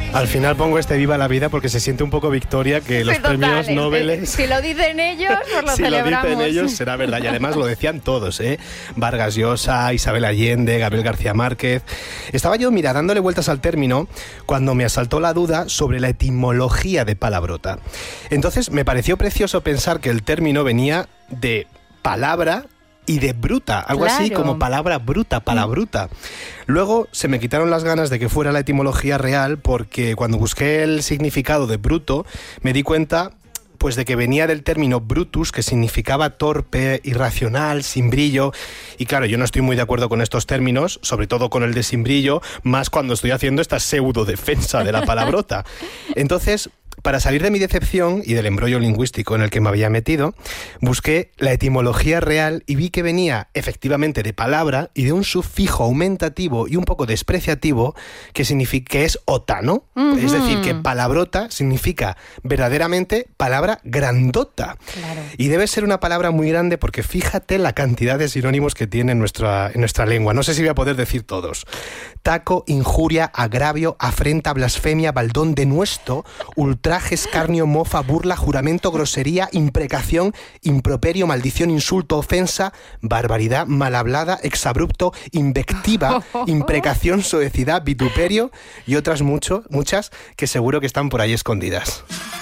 Al final pongo este Viva la Vida porque se siente un poco victoria que los premios Nobel... Si lo dicen ellos, pues lo celebramos. Si lo dicen ellos, será verdad. Y además lo decían todos, ¿eh? Vargas Llosa, Isabel Allende, Gabriel García Márquez. Estaba yo, mira, dándole vueltas al término cuando me asaltó la duda sobre la etimología de palabrota. Entonces me pareció precioso pensar que el término venía de palabra y de bruta, algo así como palabra bruta, palabruta. Luego se me quitaron las ganas de que fuera la etimología real porque cuando busqué el significado de bruto me di cuenta pues de que venía del término brutus, que significaba torpe, irracional, sin brillo. Y claro, yo no estoy muy de acuerdo con estos términos, sobre todo con el de sin brillo, más cuando estoy haciendo esta pseudo defensa de la palabrota. Entonces, para salir de mi decepción y del embrollo lingüístico en el que me había metido, busqué la etimología real y vi que venía efectivamente de palabra y de un sufijo aumentativo y un poco despreciativo que es ota, ¿no? Es decir, que palabrota significa verdaderamente palabra grandota. Claro. Y debe ser una palabra muy grande porque fíjate la cantidad de sinónimos que tiene en nuestra lengua. No sé si voy a poder decir todos. Taco, injuria, agravio, afrenta, blasfemia, baldón, denuesto, ultraje, escarnio, mofa, burla, juramento, grosería, imprecación, improperio, maldición, insulto, ofensa, barbaridad, mal hablada, exabrupto, invectiva, imprecación, soecidad, vituperio y otras muchas que seguro que están por ahí escondidas.